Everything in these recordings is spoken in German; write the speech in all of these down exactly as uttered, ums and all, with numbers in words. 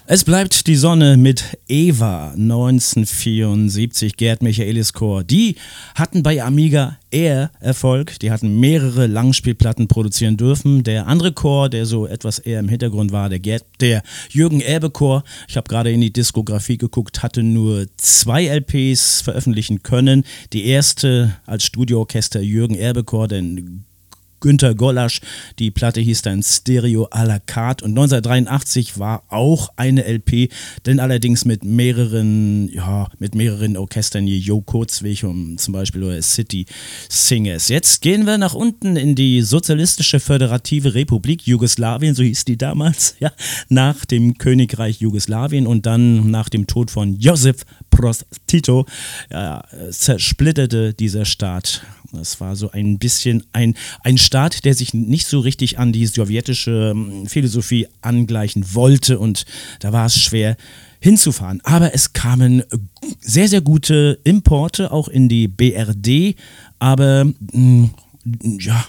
Es bleibt die Sonne mit Eva neunzehnhundertvierundsiebzig, Gerd Michaelis Chor. Die hatten bei Amiga eher Erfolg, die hatten mehrere Langspielplatten produzieren dürfen. Der andere Chor, der so etwas eher im Hintergrund war, der, Gerd, der Jürgen Erbe Chor, ich habe gerade in die Diskografie geguckt, hatte nur zwei L Ps veröffentlichen können. Die erste als Studioorchester Jürgen Erbe Chor, denn Günter Gollasch, die Platte hieß dann Stereo à la carte und neunzehnhundertdreiundachtzig war auch eine L P, denn allerdings mit mehreren, ja, mit mehreren Orchestern wie Jo Kurzweg und zum Beispiel oder City Singers. Jetzt gehen wir nach unten in die Sozialistische Föderative Republik Jugoslawien, so hieß die damals, ja, nach dem Königreich Jugoslawien und dann nach dem Tod von Josip Broz Tito, ja, zersplitterte dieser Staat. Das war so ein bisschen ein, ein Staat, der sich nicht so richtig an die sowjetische Philosophie angleichen wollte und da war es schwer hinzufahren. Aber es kamen sehr, sehr gute Importe auch in die B R D, aber mh, ja,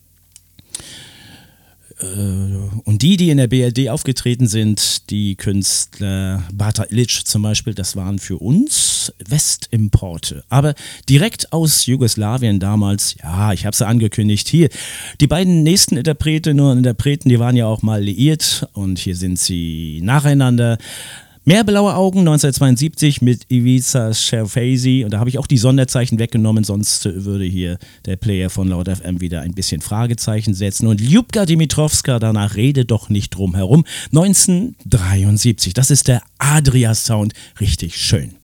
und die, die in der B R D aufgetreten sind, die Künstler Bata Ilic zum Beispiel, das waren für uns Westimporte. Aber direkt aus Jugoslawien damals, ja, ich habe es ja angekündigt, hier, die beiden nächsten Interpretinnen und Interpreten, die waren ja auch mal liiert und hier sind sie nacheinander. Mehr blaue Augen neunzehnhundertzweiundsiebzig mit Ivica Sherfazy und da habe ich auch die Sonderzeichen weggenommen, sonst würde hier der Player von Laut F M wieder ein bisschen Fragezeichen setzen. Und Ljubka Dimitrovska, danach rede doch nicht drum herum, neunzehnhundertdreiundsiebzig, das ist der Adria-Sound, richtig schön.